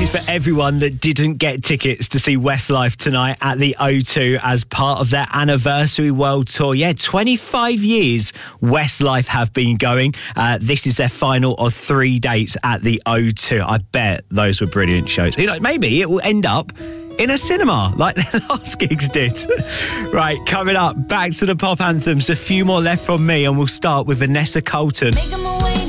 This is for everyone that didn't get tickets to see Westlife tonight at the O2 as part of their anniversary world tour. Yeah, 25 years Westlife have been going. This is their final of 3 dates at the O2. I bet those were brilliant shows. You know, maybe it will end up in a cinema like their last gigs did. Right, coming up, back to the pop anthems. A few more left from me, and we'll start with Vanessa Colton. Make 'em away.